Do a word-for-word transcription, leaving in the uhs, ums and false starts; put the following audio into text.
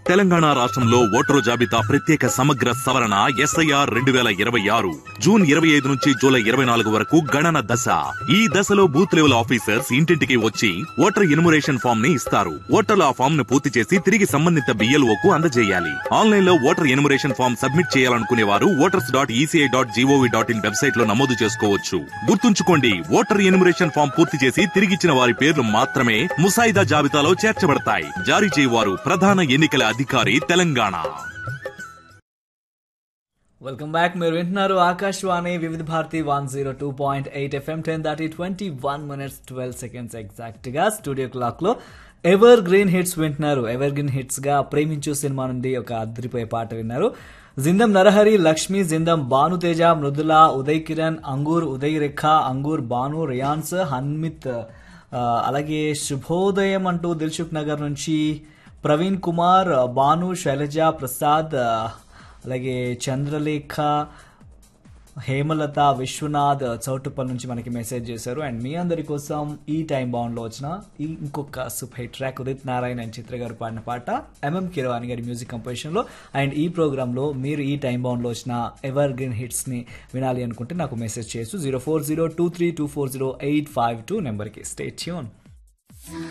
తెలంగాణ రాష్ట్రంలో ఓటరు జాబితా ప్రత్యేక సమగ్ర సవరణ ఎస్ఐఆర్ రెండు వేల ఇరవై ఆరు జూన్ ఇరవై ఐదు నుంచి జూలై ఇరవై నాలుగు వరకు గణన దశ. ఈ దశలో బూత్ లెవెల్ ఆఫీసర్స్ ఇంటింటికి వచ్చి ఓటర్ ఎన్యుమరేషన్ ఫామ్ ని ఇస్తారు. ఓటర్లు ఆ ఫామ్ ను పూర్తి చేసి తిరిగి సంబంధిత బిఎల్ఓ కు అందజేయాలి. ఆన్లైన్ లో ఓటర్ ఎన్యుమరేషన్ ఫామ్ సబ్మిట్ చేయాలనుకునే వారు voters dot ECI dot GOV dot in website లో నమోదు చేసుకోవచ్చు. గుర్తుంచుకోండి, ఓటర్ ఎన్యుమరేషన్ ఫామ్ పూర్తి చేసి తిరిగిచ్చిన వారి పేర్లు మాత్రమే ముసాయిదా జాబితాలో చేర్చబడతాయి. జారీ చేయవారు ప్రధాన ఎన్నికల అధికారి తెలంగాణ. Welcome back. మీరు వింటున్నారు ఆకాశవాణి వివిధ Bharati one zero two point eight FM ten దాటి twenty one minutes twelve seconds exact గా స్టూడియో క్లాక్ లో ఎవర్ గ్రీన్ హిట్స్ వింటున్నారు. ఎవర్ గ్రీన్ హిట్స్ గా ప్రేమించు సినిమా నుండి ఒక అదిరిపోయే పాట విన్నారు. జిందం నరహరి, లక్ష్మి, జిందం భానుతేజ, మృదుల, ఉదయ్ కిరణ్, అంగూర్, ఉదయ్ రేఖ, అంగూర్ భాను, రియాన్స్, హన్మిత్, అలాగే శుభోదయం అంటూ దిల్సుఖ్ నగర్ నుంచి ప్రవీణ్ కుమార్, భాను, శైలజ, ప్రసాద్, అలాగే చంద్రలేఖ, హేమలత, విశ్వనాథ్ చౌటుప్పల్ నుంచి మనకి మెసేజ్ చేశారు. అండ్ మీ అందరి కోసం ఈ టైం బౌండ్ లో వచ్చిన ఈ ఇంకొక super hit track Udit Narayana and చిత్ర గారు పాడిన పాట ఎంఎం కీరవాణి గారి మ్యూజిక్ కంపోజిషన్ లో. అండ్ ఈ ప్రోగ్రామ్ లో మీరు ఈ టైం బౌండ్ లో వచ్చిన ఎవర్ గ్రీన్ హిట్స్ ని వినాలి అనుకుంటే నాకు మెసేజ్ చేయొచ్చు zero four zero two three two four zero eight five two number కి. Stay tune.